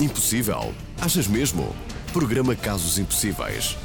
Impossível? Achas mesmo? Programa Casos Impossíveis.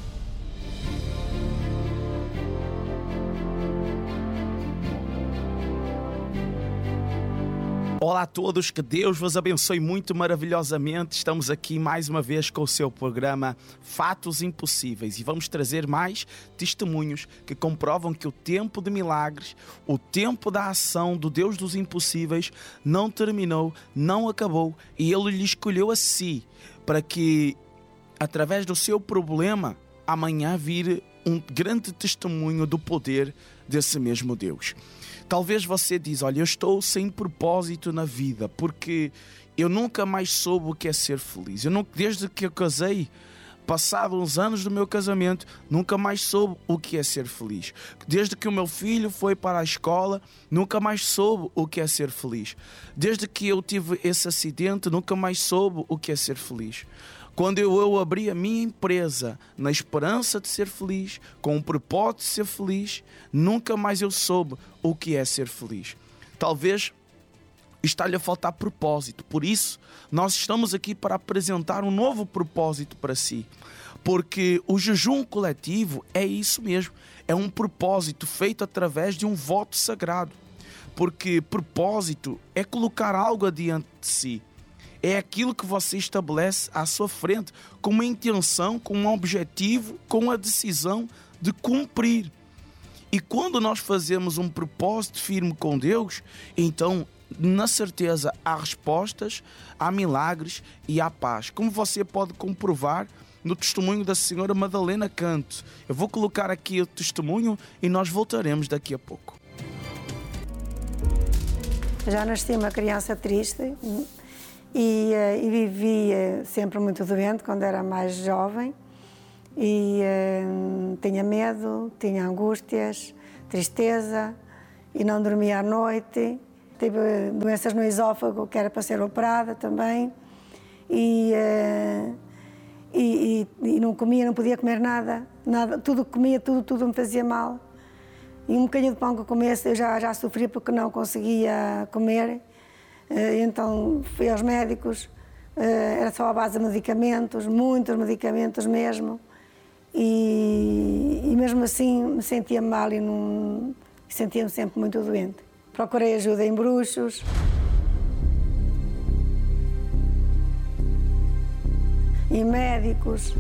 Olá a todos, que Deus vos abençoe muito maravilhosamente. Estamos aqui mais uma vez com o seu programa Fatos Impossíveis e vamos trazer mais testemunhos que comprovam que o tempo de milagres, o tempo da ação do Deus dos impossíveis não terminou, não acabou e Ele lhe escolheu a si para que, através do seu problema, amanhã vir um grande testemunho do poder desse mesmo Deus. Talvez você diz, olha, eu estou sem propósito na vida, porque eu nunca mais soube o que é ser feliz. Desde que eu casei, passados uns anos do meu casamento, nunca mais soube o que é ser feliz. Desde que o meu filho foi para a escola, nunca mais soube o que é ser feliz. Desde que eu tive esse acidente, nunca mais soube o que é ser feliz. Quando eu abri a minha empresa na esperança de ser feliz, com o propósito de ser feliz, nunca mais eu soube o que é ser feliz. Talvez está-lhe a faltar propósito. Por isso, nós estamos aqui para apresentar um novo propósito para si. Porque o jejum coletivo é isso mesmo. É um propósito feito através de um voto sagrado. Porque propósito é colocar algo adiante de si. É aquilo que você estabelece à sua frente com uma intenção, com um objetivo, com a decisão de cumprir. E quando nós fazemos um propósito firme com Deus, então, na certeza, há respostas, há milagres e há paz. Como você pode comprovar no testemunho da senhora Madalena Canto. Eu vou colocar aqui o testemunho e nós voltaremos daqui a pouco. Já nasci uma criança triste. E vivia sempre muito doente quando era mais jovem e tinha medo, tinha angústias, tristeza e não dormia à noite. Tive doenças no esófago que era para ser operada também e não comia, não podia comer nada, tudo que comia, tudo me fazia mal. E um bocadinho de pão que eu comesse eu já sofria porque não conseguia comer. Então fui aos médicos, era só à base de medicamentos, muitos medicamentos mesmo, e mesmo assim me sentia mal e sentia-me sempre muito doente. Procurei ajuda em bruxos. Em médicos.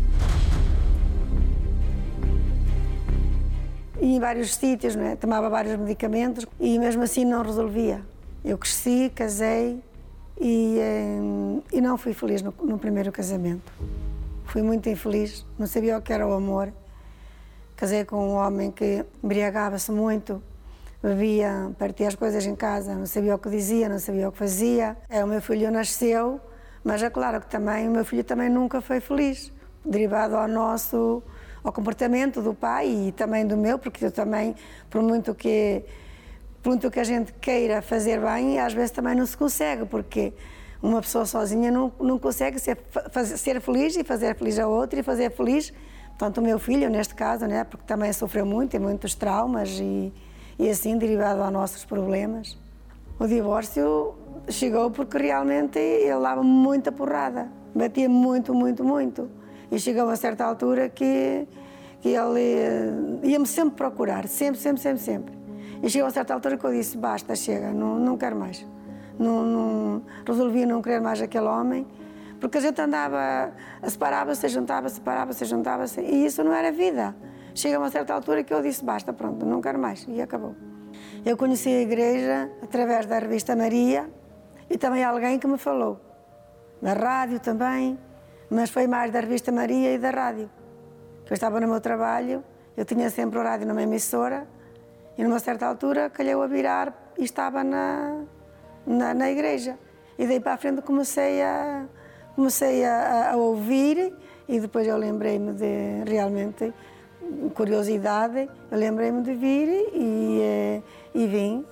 E em vários sítios, não é? Tomava vários medicamentos e mesmo assim não resolvia. Eu cresci, casei e não fui feliz no primeiro casamento. Fui muito infeliz, não sabia o que era o amor. Casei com um homem que embriagava-se muito, bebia, partia as coisas em casa, não sabia o que dizia, não sabia o que fazia. O meu filho nasceu, mas é claro que também o meu filho também nunca foi feliz, derivado ao comportamento do pai e também do meu, porque eu também, por muito que a gente queira fazer bem, às vezes também não se consegue, porque uma pessoa sozinha não consegue ser feliz e fazer feliz a outra e fazer feliz, portanto, o meu filho, neste caso, né, porque também sofreu muito, tem muitos traumas e assim, derivado aos nossos problemas. O divórcio chegou porque realmente ele dava muita porrada, batia muito, muito, muito. E chegou a certa altura que ele ia-me sempre procurar, sempre. E chegou a certa altura que eu disse, basta, chega, não quero mais. Resolvi não querer mais aquele homem, porque a gente andava, separava-se, juntava-se, e isso não era vida. Chegou a uma certa altura que eu disse, basta, pronto, não quero mais, e acabou. Eu conheci a igreja através da revista Maria, e também alguém que me falou, da rádio também, mas foi mais da revista Maria e da rádio. Eu estava no meu trabalho, eu tinha sempre o rádio numa emissora, e numa certa altura calhou a virar e estava na igreja. E daí para a frente comecei a ouvir e depois eu lembrei-me de, realmente, curiosidade, eu lembrei-me de vir e vim.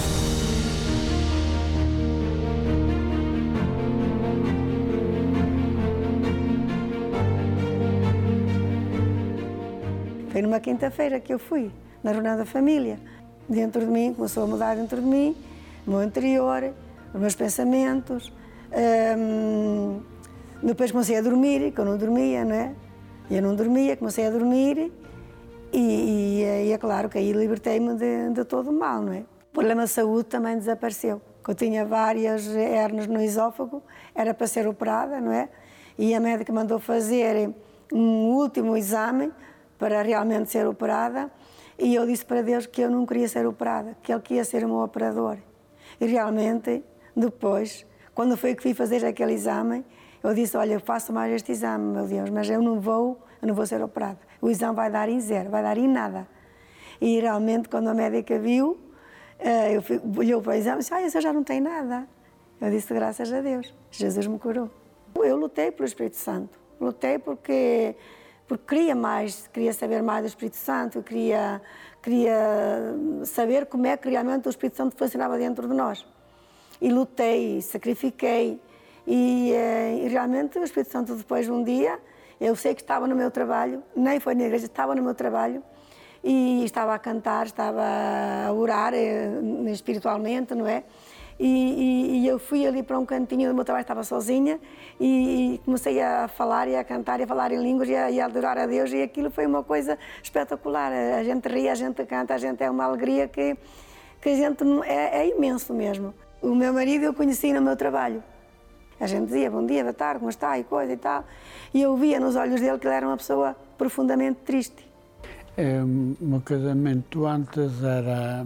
Foi numa quinta-feira que eu fui, na reunião da família. Dentro de mim, começou a mudar dentro de mim, o meu interior, os meus pensamentos, Depois comecei a dormir, que eu não dormia, não é? Eu não dormia, comecei a dormir e é claro que aí libertei-me de todo o mal, não é? O problema de saúde também desapareceu. Eu tinha várias hérnias no esófago, era para ser operada, não é? E a médica mandou fazer um último exame para realmente ser operada e eu disse para Deus que eu não queria ser operada, que Ele queria ser o meu operador. E realmente, depois, quando foi que fui fazer aquele exame, eu disse, olha, eu faço mais este exame, meu Deus, mas eu não vou ser operada. O exame vai dar em zero, vai dar em nada. E realmente, quando a médica viu, olhou para o exame e disse, você já não tem nada. Eu disse, graças a Deus, Jesus me curou. Eu lutei pelo Espírito Santo, lutei porque queria saber mais do Espírito Santo, queria saber como é que realmente o Espírito Santo funcionava dentro de nós. E lutei, sacrifiquei, e realmente o Espírito Santo depois, um dia, eu sei que estava no meu trabalho, nem foi na igreja, estava no meu trabalho, e estava a cantar, estava a orar espiritualmente, não é? E eu fui ali para um cantinho do meu trabalho, estava sozinha, e comecei a falar e a cantar e a falar em línguas e a adorar a Deus, e aquilo foi uma coisa espetacular. A gente ri, a gente canta, a gente é uma alegria que a gente é imenso mesmo. O meu marido eu conheci no meu trabalho. A gente dizia, bom dia, boa tarde, como está, e coisa e tal. E eu via nos olhos dele que ele era uma pessoa profundamente triste. O meu casamento antes era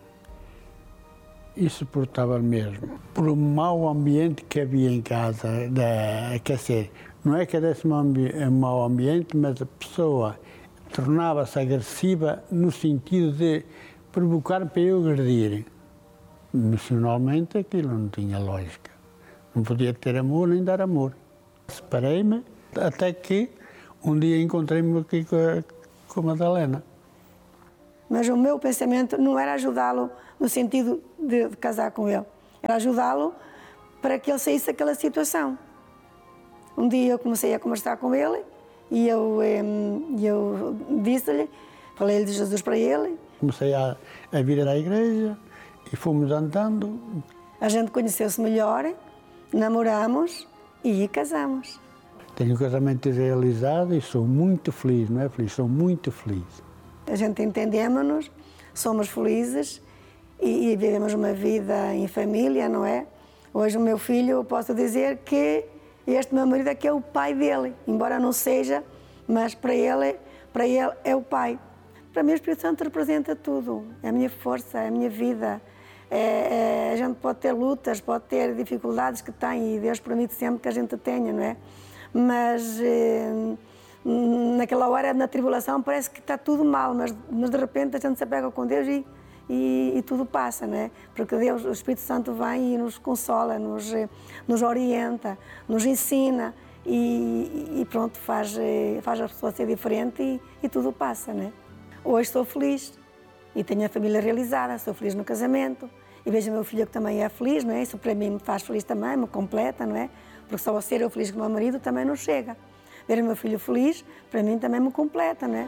insuportável mesmo. Por um mau ambiente que havia em casa, quer dizer, não é que desse um mau ambiente, mas a pessoa tornava-se agressiva no sentido de provocar para eu agredir. Emocionalmente aquilo não tinha lógica. Não podia ter amor nem dar amor. Separei-me até que um dia encontrei-me aqui com a Madalena. Mas o meu pensamento não era ajudá-lo no sentido de casar com ele. Era ajudá-lo para que ele saísse daquela situação. Um dia eu comecei a conversar com ele e eu disse-lhe, falei-lhe de Jesus para ele. Comecei a vir à igreja e fomos andando. A gente conheceu-se melhor, namoramos e casamos. Tenho um casamento realizado e sou muito feliz, não é feliz? Sou muito feliz. A gente entendemos-nos, somos felizes e vivemos uma vida em família, não é? Hoje o meu filho, eu posso dizer que este meu marido é que é o pai dele, embora não seja, mas para ele é o pai. Para mim o Espírito Santo representa tudo, é a minha força, é a minha vida. A gente pode ter lutas, pode ter dificuldades que tem e Deus permite sempre que a gente tenha, não é? Mas naquela hora, na tribulação, parece que está tudo mal, mas de repente a gente se apega com Deus e tudo passa, não é? Porque Deus, o Espírito Santo vem e nos consola, nos orienta, nos ensina e pronto, faz a pessoa ser diferente e tudo passa, não é? Hoje estou feliz e tenho a família realizada, sou feliz no casamento e vejo o meu filho que também é feliz, não é? Isso para mim me faz feliz também, me completa, não é? Porque só a ser eu feliz com o meu marido também não chega. Ver o meu filho feliz, para mim também me completa, não é?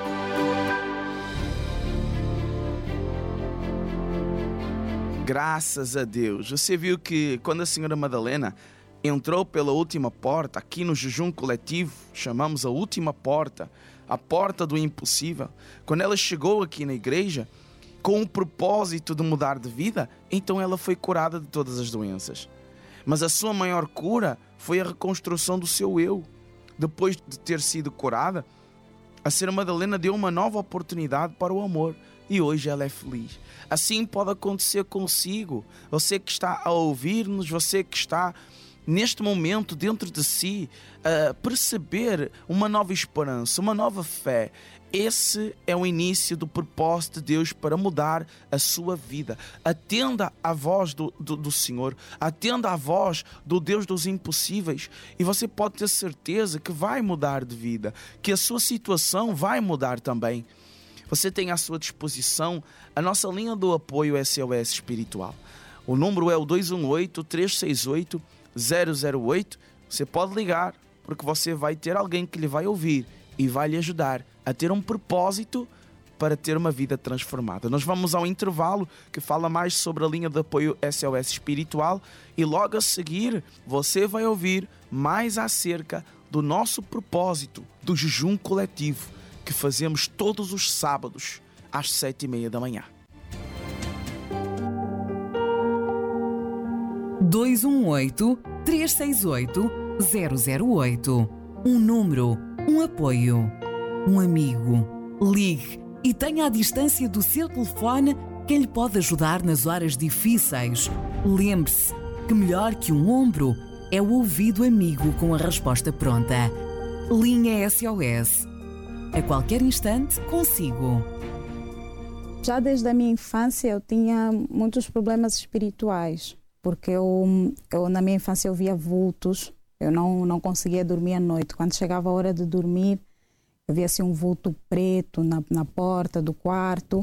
Graças a Deus. Você viu que quando a senhora Madalena entrou pela última porta, aqui no jejum coletivo, chamamos a última porta, a porta do impossível. Quando ela chegou aqui na igreja, com o propósito de mudar de vida, então ela foi curada de todas as doenças. Mas a sua maior cura foi a reconstrução do seu eu. Depois de ter sido curada, a senhora Madalena deu uma nova oportunidade para o amor e hoje ela é feliz. Assim pode acontecer consigo. Você que está a ouvir-nos, você que está neste momento dentro de si a perceber uma nova esperança, uma nova fé. Esse é o início do propósito de Deus para mudar a sua vida. Atenda à voz do Senhor, atenda à voz do Deus dos impossíveis e você pode ter certeza que vai mudar de vida, que a sua situação vai mudar também. Você tem à sua disposição a nossa linha do apoio SOS Espiritual. O número é o 218-368-008. Você pode ligar porque você vai ter alguém que lhe vai ouvir e vai lhe ajudar a ter um propósito para ter uma vida transformada. Nós vamos ao intervalo que fala mais sobre a linha de apoio SOS Espiritual e logo a seguir você vai ouvir mais acerca do nosso propósito do jejum coletivo que fazemos todos os sábados às 7h30 da manhã. 218-368-008. Um número, um apoio, um amigo. Ligue e tenha à distância do seu telefone quem lhe pode ajudar nas horas difíceis. Lembre-se que melhor que um ombro é o ouvido amigo com a resposta pronta. Linha SOS. A qualquer instante consigo. Já desde a minha infância eu tinha muitos problemas espirituais, porque eu na minha infância eu via vultos, eu não conseguia dormir à noite. Quando chegava a hora de dormir, eu via assim um vulto preto na porta do quarto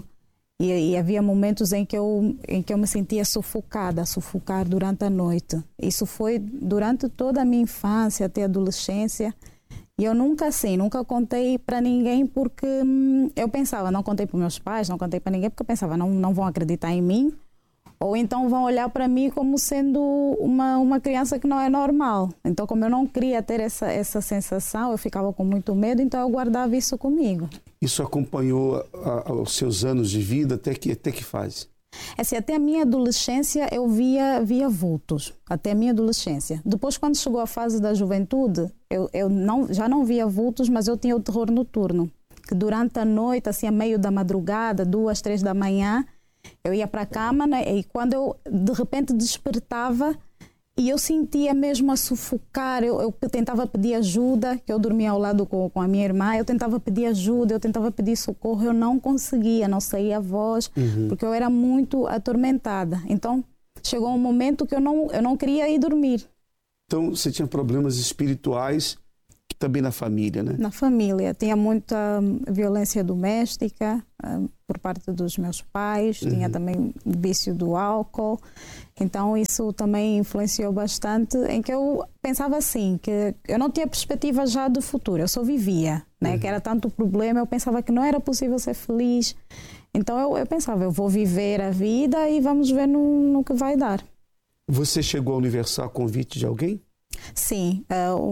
e havia momentos em que eu me sentia sufocada, a sufocar durante a noite. Isso foi durante toda a minha infância até a adolescência. E eu nunca contei para ninguém porque eu pensava, não contei para meus pais, não contei para ninguém porque eu pensava, não vão acreditar em mim ou então vão olhar para mim como sendo uma criança que não é normal. Então, como eu não queria ter essa sensação, eu ficava com muito medo, então eu guardava isso comigo. Isso acompanhou os seus anos de vida até que fase? Assim, até a minha adolescência eu via vultos, até a minha adolescência. Depois, quando chegou a fase da juventude, eu já não via vultos, mas eu tinha o terror noturno, que durante a noite, assim, a meio da madrugada, 2, 3 da manhã, eu ia para a cama, né, e quando eu de repente despertava e eu sentia mesmo a sufocar, eu tentava pedir ajuda, que eu dormia ao lado com a minha irmã, eu tentava pedir ajuda, eu tentava pedir socorro, eu não conseguia, não saía a voz, porque eu era muito atormentada. Então, chegou um momento que eu não queria ir dormir. Então, você tinha problemas espirituais também na família, né? Na família. Tinha muita violência doméstica por parte dos meus pais, tinha também o vício do álcool. Então, isso também influenciou bastante, em que eu pensava assim, que eu não tinha perspectiva já do futuro, eu só vivia, né? Que era tanto problema, eu pensava que não era possível ser feliz. Então, eu pensava, eu vou viver a vida e vamos ver no que vai dar. Você chegou a Universal a convite de alguém? Sim,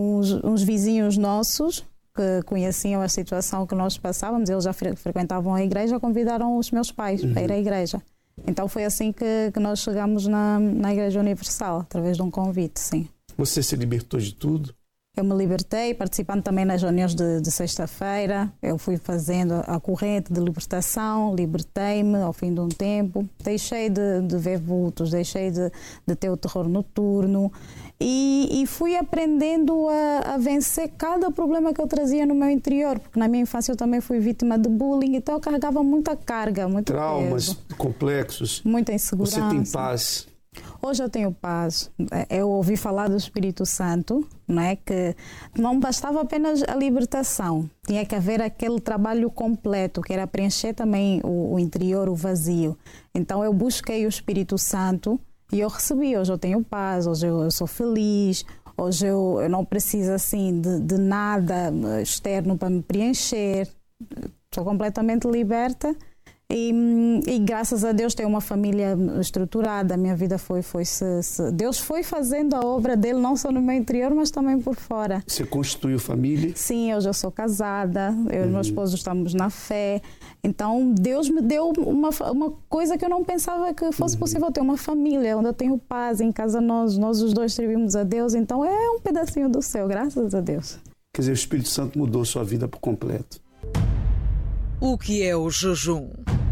uns vizinhos nossos que conheciam a situação que nós passávamos, eles já frequentavam a igreja, convidaram os meus pais para ir à igreja. Então foi assim que nós chegamos na Igreja Universal, através de um convite, sim. Você se libertou de tudo? Eu me libertei, participando também nas reuniões de sexta-feira. Eu fui fazendo a corrente de libertação, libertei-me ao fim de um tempo. Deixei de ver vultos, deixei de ter o terror noturno e fui aprendendo a vencer cada problema que eu trazia no meu interior, porque na minha infância eu também fui vítima de bullying, então eu carregava muita carga, muito traumas peso, complexos. Muita insegurança. Você tem paz? Hoje eu tenho paz. Eu ouvi falar do Espírito Santo, não é? Que não bastava apenas a libertação, tinha que haver aquele trabalho completo, que era preencher também o interior, o vazio. Então eu busquei o Espírito Santo e eu recebi. Hoje eu tenho paz, hoje eu sou feliz, hoje eu não preciso assim de nada externo para me preencher. Sou completamente liberta. E graças a Deus tenho uma família estruturada, a minha vida Deus foi fazendo a obra dele, não só no meu interior, mas também por fora. Você constituiu família? Sim, hoje eu sou casada, eu e meu esposo estamos na fé. Então Deus me deu uma coisa que eu não pensava que fosse possível ter, uma família, onde eu tenho paz, em casa nós os dois servimos a Deus, então é um pedacinho do céu, graças a Deus. Quer dizer, o Espírito Santo mudou sua vida por completo. O que é o jejum?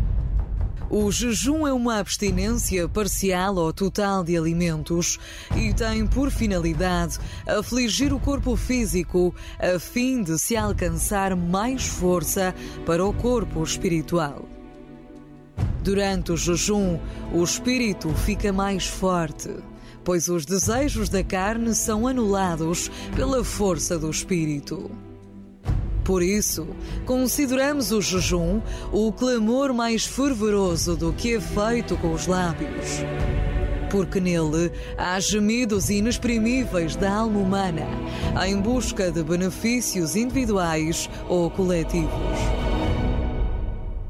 O jejum é uma abstinência parcial ou total de alimentos e tem por finalidade afligir o corpo físico a fim de se alcançar mais força para o corpo espiritual. Durante o jejum, o espírito fica mais forte, pois os desejos da carne são anulados pela força do espírito. Por isso, consideramos o jejum o clamor mais fervoroso do que é feito com os lábios. Porque nele há gemidos inexprimíveis da alma humana em busca de benefícios individuais ou coletivos.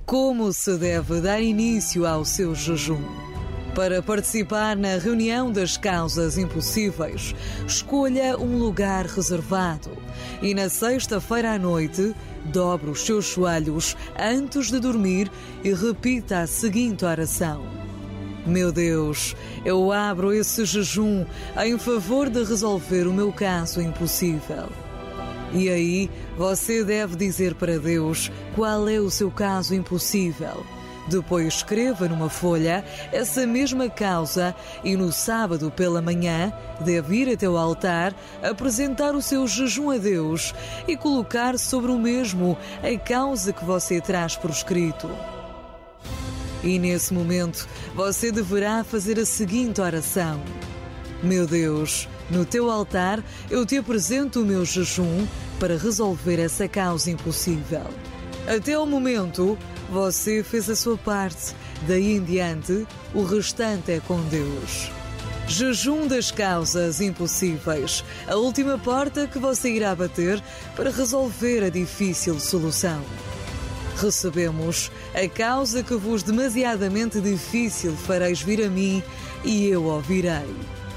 como se deve dar início ao seu jejum. Para participar na reunião das causas impossíveis, escolha um lugar reservado e na sexta-feira à noite, dobre os seus joelhos antes de dormir e repita a seguinte oração: Meu Deus, eu abro esse jejum em favor de resolver o meu caso impossível. E aí, você deve dizer para Deus qual é o seu caso impossível. Depois escreva numa folha essa mesma causa e no sábado pela manhã deve ir até o altar, apresentar o seu jejum a Deus e colocar sobre o mesmo a causa que você traz por escrito. E nesse momento você deverá fazer a seguinte oração: Meu Deus, no teu altar eu te apresento o meu jejum para resolver essa causa impossível. Até o momento, você fez a sua parte. Daí em diante, o restante é com Deus. Jejum das causas impossíveis. A última porta que você irá bater para resolver a difícil solução. Recebemos: a causa que vos demasiadamente difícil fareis vir a mim e eu ouvirei.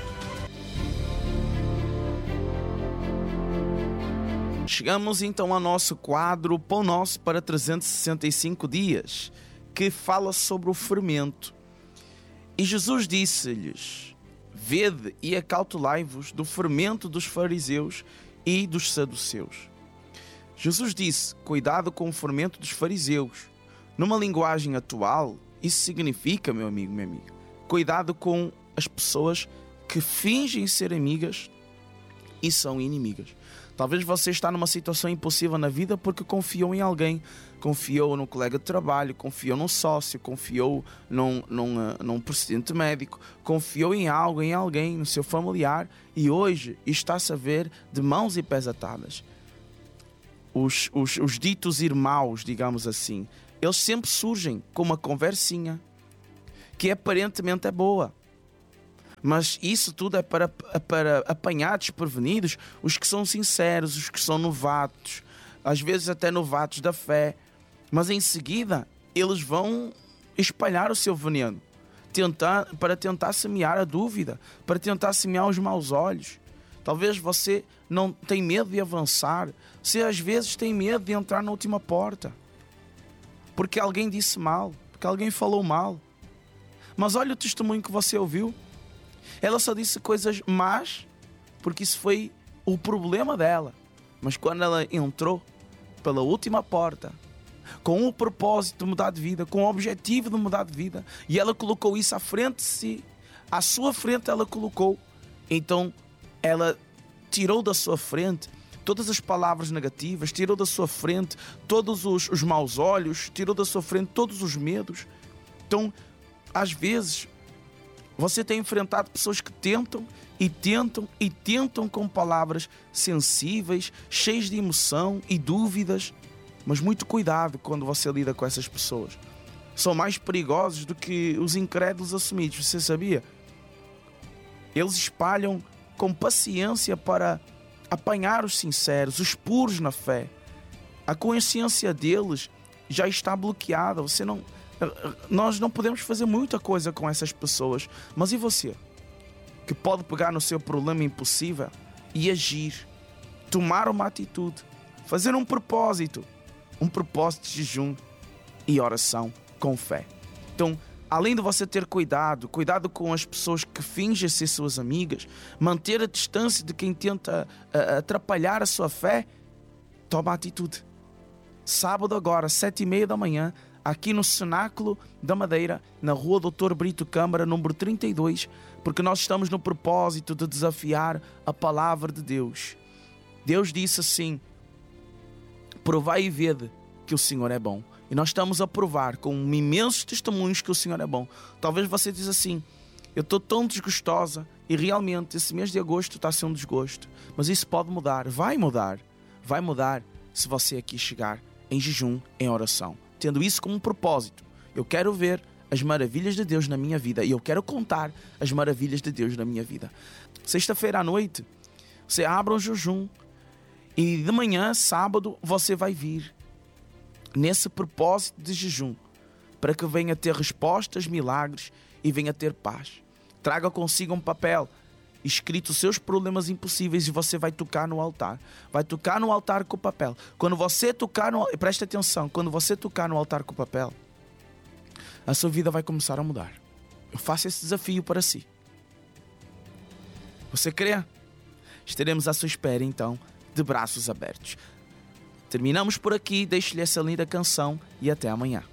Chegamos então ao nosso quadro Pão Nosso para 365 dias, que fala sobre o fermento. E Jesus disse-lhes: Vede e acautelai-vos do fermento dos fariseus e dos saduceus. Jesus disse: cuidado com o fermento dos fariseus. Numa linguagem atual, isso significa, meu amigo, minha amiga, cuidado com as pessoas que fingem ser amigas e são inimigas. Talvez você está numa situação impossível na vida porque confiou em alguém. Confiou num colega de trabalho, confiou num sócio, confiou num procedente médico, confiou em algo, em alguém, no seu familiar, e hoje está-se a ver de mãos e pés atadas. Os ditos irmãos, digamos assim, eles sempre surgem com uma conversinha que aparentemente é boa. Mas isso tudo é para apanhar desprevenidos os que são sinceros, os que são novatos, às vezes até novatos da fé. Mas em seguida, eles vão espalhar o seu veneno, para tentar semear a dúvida, para tentar semear os maus olhos. Talvez você não tenha medo de avançar, você às vezes tem medo de entrar na última porta, porque alguém disse mal, porque alguém falou mal. Mas olha o testemunho que você ouviu. Ela só disse coisas más porque isso foi o problema dela. Mas quando ela entrou pela última porta, com o propósito de mudar de vida, com o objetivo de mudar de vida, e ela colocou isso à frente de si, à sua frente ela colocou, então ela tirou da sua frente todas as palavras negativas, tirou da sua frente todos os maus olhos, tirou da sua frente todos os medos. Então, às vezes, você tem enfrentado pessoas que tentam com palavras sensíveis, cheias de emoção e dúvidas. Mas muito cuidado quando você lida com essas pessoas. São mais perigosos do que os incrédulos assumidos. Você sabia? Eles espalham com paciência para apanhar os sinceros, os puros na fé. A consciência deles já está bloqueada. Nós não podemos fazer muita coisa com essas pessoas. Mas e você? Que pode pegar no seu problema impossível e agir, tomar uma atitude, fazer um propósito de jejum e oração com fé. Então, além de você ter cuidado com as pessoas que fingem ser suas amigas, manter a distância de quem tenta atrapalhar a sua fé, toma atitude. Sábado agora, 7h30 da manhã, aqui no Cenáculo da Madeira, na rua Dr. Brito Câmara, número 32, porque nós estamos no propósito de desafiar a palavra de Deus. Deus disse assim: provai e vede que o Senhor é bom. E nós estamos a provar com imensos testemunhos que o Senhor é bom. Talvez você diz assim: eu estou tão desgostosa e realmente esse mês de agosto está a ser um desgosto. Mas isso pode mudar, vai mudar se você aqui chegar em jejum, em oração, tendo isso como um propósito. Eu quero ver as maravilhas de Deus na minha vida e eu quero contar as maravilhas de Deus na minha vida. Sexta-feira à noite, você abre um jejum e de manhã, sábado, você vai vir nesse propósito de jejum para que venha ter respostas, milagres e venha ter paz. Traga consigo um papel escrito os seus problemas impossíveis e você vai tocar no altar. Vai tocar no altar com o papel. Quando você tocar no... Presta atenção, quando você tocar no altar com o papel, a sua vida vai começar a mudar. Eu faço esse desafio para si. Você crê? Estaremos à sua espera, então, de braços abertos. Terminamos por aqui, deixo-lhe essa linda canção e até amanhã.